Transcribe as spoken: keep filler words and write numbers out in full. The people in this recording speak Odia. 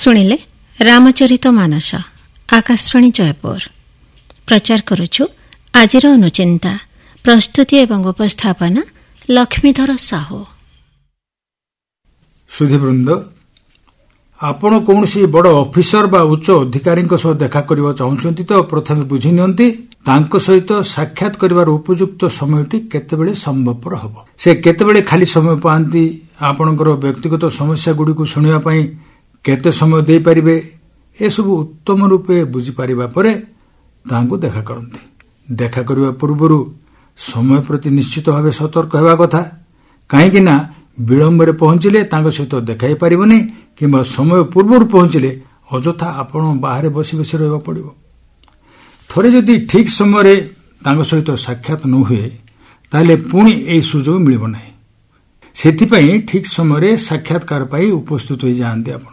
ଶୁଣିଲେ ରାମଚରିତ ମାନସ ଆକାଶବାଣୀ ଜୟପୁର। ପ୍ରଚାର କରୁଛୁ ଆଜିର ଅନୁଚିନ୍ତା। ପ୍ରସ୍ତୁତି ଏବଂ ଉପସ୍ଥାପନା ଲକ୍ଷ୍ମୀଧର ସାହୁ। ସୁଧୀବୃନ୍ଦ, ଆପଣ କୌଣସି ବଡ଼ ଅଫିସର ବା ଉଚ୍ଚ ଅଧିକାରୀଙ୍କ ସହ ଦେଖା କରିବା ଚାହୁଁଛନ୍ତି ତ ପ୍ରଥମେ ବୁଝି ନିଅନ୍ତି ତାଙ୍କ ସହିତ ସାକ୍ଷାତ କରିବାର ଉପଯୁକ୍ତ ସମୟଟି କେତେବେଳେ ସମ୍ଭବପର ହେବ। ସେ କେତେବେଳେ ଖାଲି ସମୟ ପାଆନ୍ତି, ଆପଣଙ୍କର ବ୍ୟକ୍ତିଗତ ସମସ୍ୟାଗୁଡ଼ିକୁ ଶୁଣିବା ପାଇଁ କେତେ ସମୟ ଦେଇପାରିବେ, ଏସବୁ ଉତ୍ତମ ରୂପେ ବୁଝିପାରିବା ପରେ ତାଙ୍କୁ ଦେଖା କରନ୍ତି। ଦେଖା କରିବା ପୂର୍ବରୁ ସମୟ ପ୍ରତି ନିଶ୍ଚିତ ଭାବେ ସତର୍କ ହେବା କଥା, କାହିଁକି ନା ବିଳମ୍ବରେ ପହଞ୍ଚିଲେ ତାଙ୍କ ସହିତ ଦେଖା ହେଇପାରିବନି କିମ୍ବା ସମୟ ପୂର୍ବରୁ ପହଞ୍ଚିଲେ ଅଯଥା ଆପଣ ବାହାରେ ବସି ବସି ରହିବାକୁ ପଡ଼ିବ। ଥରେ ଯଦି ଠିକ୍ ସମୟରେ ତାଙ୍କ ସହିତ ସାକ୍ଷାତ ନ ହୁଏ ତାହେଲେ ପୁଣି ଏହି ସୁଯୋଗ ମିଳିବ ନାହିଁ। ସେଥିପାଇଁ ଠିକ୍ ସମୟରେ ସାକ୍ଷାତକାର ପାଇଁ ଉପସ୍ଥିତ ହୋଇଯାଆନ୍ତି ଆପଣ।